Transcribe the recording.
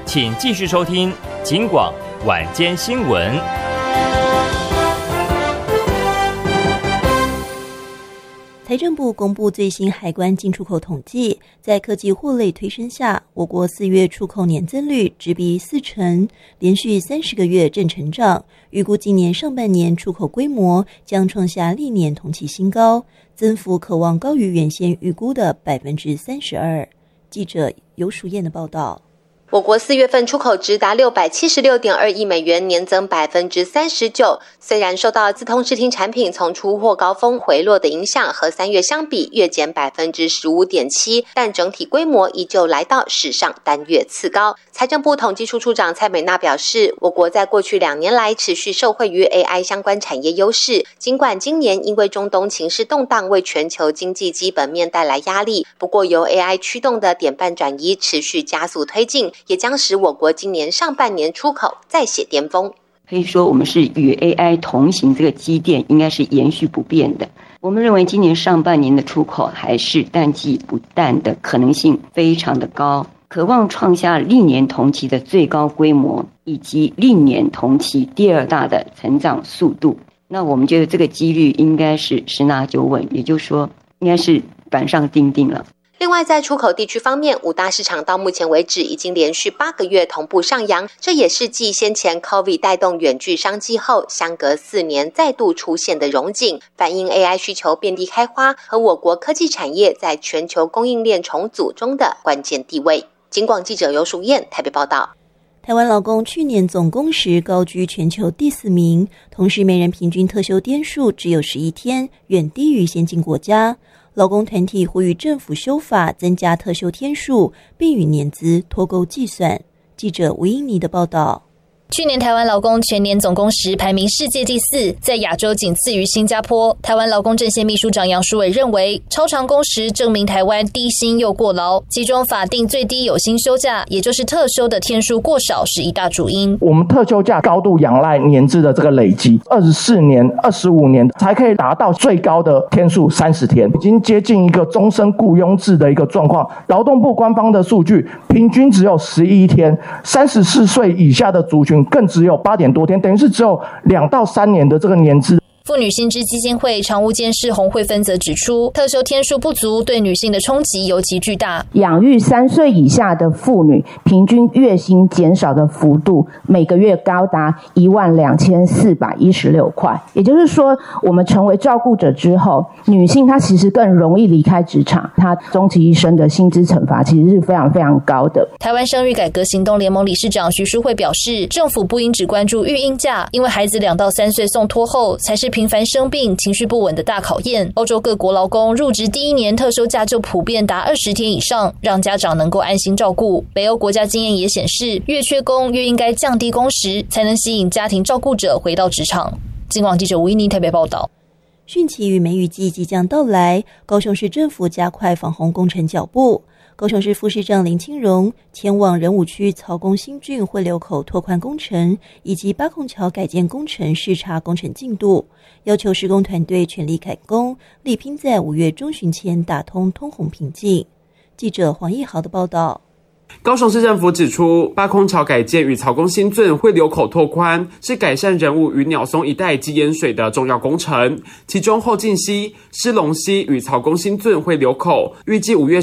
请继续收听警广晚间新闻。 财政部公布最新海关进出口统计，在科技货类推升下，我国4月出口年增率直逼40%，连续30个月正成长。预估今年上半年出口规模将创下历年同期新高，增幅可望高于原先预估的32%。记者游淑燕的报道。 我国4月份出口值达676.2亿美元，年增39%。虽然受到资通视听产品从出货高峰回落的影响，和3月相比月减15.7%，但整体规模依旧来到史上单月次高。财政部统计处处长蔡美娜表示，我国在过去2年来持续受惠于 AI 相关产业优势，尽管今年因为中东情势动荡为全球经济基本面带来压力，不过由 AI 驱动的典范转移持续加速推进，也将使我国今年上半年出口再写巅峰。 可以说我们是与 AI 同行，这个基调应该是延续不变的。我们认为今年上半年的出口还是淡季不淡的可能性非常的高，可望创下历年同期的最高规模，以及历年同期第2大的成长速度。那我们觉得这个几率应该是十拿九稳，也就是说应该是板上钉钉了。 另外，在出口地区方面，5大市场到目前为止已经连续8个月同步上扬，这也是继先前 COVID 带动远距商机后，相隔4年再度出现的荣景，反映 AI 需求遍地开花和我国科技产业在全球供应链重组中的关键地位。警广记者游淑燕台北报道。 台湾劳工去年总工时高居全球第4名，同时每人平均特休天数只有11天，远低于先进国家。劳工团体呼吁政府修法增加特休天数，并与年资脱钩计算。记者吴英妮的报道。 去年台湾劳工全年总工时排名世界第4，在亚洲仅次于新加坡。台湾劳工阵线秘书长杨淑伟认为，超长工时证明台湾低薪又过劳，其中法定最低有薪休假，也就是特休的天数过少是一大主因。 我们特休假高度仰赖年资的这个累积，24年、25年才可以达到最高的天数30天，已经接近一个终身雇佣制的一个状况。劳动部官方的数据，平均只有11天，34岁以下的族群更只有8点多天，等于是只有2到3年的这个年资。 妇女薪资基金会常务监事洪慧芬则指出，特休天数不足对女性的冲击尤其巨大。 养育3岁以下的妇女平均月薪减少的幅度每个月高达12416块，也就是说，我们成为照顾者之后，女性她其实更容易离开职场，她终其一生的薪资惩罚其实是非常非常高的。 台湾生育改革行动联盟理事长徐淑慧表示，政府不应只关注育婴假，因为孩子2到3岁送托后才是频繁生病、情绪不稳的大考验。欧洲各国劳工入职第1年特休假就普遍达20天以上，让家长能够安心照顾。北欧国家经验也显示，越缺工越应该降低工时，才能吸引家庭照顾者回到职场。警广记者吴一妮台北报道。 汛期与梅雨季即将到来，高雄市政府加快防洪工程脚步。高雄市副市长林清荣前往仁武区曹公新圳汇流口拓宽工程以及八孔桥改建工程视察工程进度，要求施工团队全力赶工，力拼在5月中旬前打通通洪瓶颈。记者黄义豪的报道。 高雄市政府指出，八孔桥改建与曹公新圳汇流口拓宽是改善仁武与鸟松一带积淹水的重要工程，其中后进溪、狮龙溪与曹公新圳汇流口预计5月